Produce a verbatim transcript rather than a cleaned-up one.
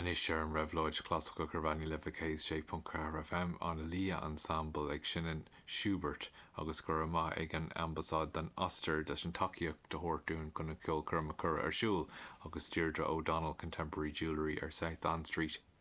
An is sé an Revloid Classical Gurvani Levicase sé Punkar F M an a Lia ensemble ag sinan Schubert agus gur ma ag an ambassad den Oster des an takeíoch de hortún gona ceol curmacura ar siúl agus Deirdre O'Donnell Contemporary Jewellery ar South Ann Street